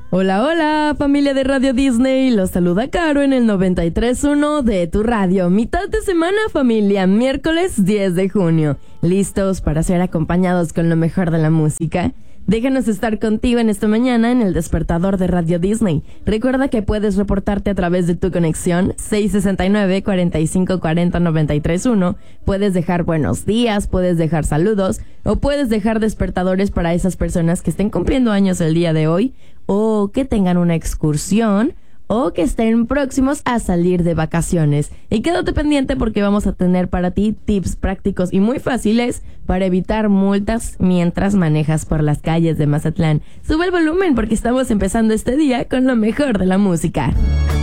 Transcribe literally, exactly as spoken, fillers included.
Hola, hola, familia de Radio Disney, los saluda Caro en el noventa y tres punto uno de tu radio. Mitad de semana, familia, miércoles diez de junio. ¿Listos para ser acompañados con lo mejor de la música? Déjanos estar contigo en esta mañana en el despertador de Radio Disney. Recuerda que puedes reportarte a través de tu conexión seis sesenta y nueve, cuarenta y cinco cuarenta, noventa y tres uno. Puedes dejar buenos días, puedes dejar saludos o puedes dejar despertadores para esas personas que estén cumpliendo años el día de hoy o que tengan una excursión o que estén próximos a salir de vacaciones. Y quédate pendiente porque vamos a tener para ti tips prácticos y muy fáciles para evitar multas mientras manejas por las calles de Mazatlán. Sube el volumen porque estamos empezando este día con lo mejor de la música.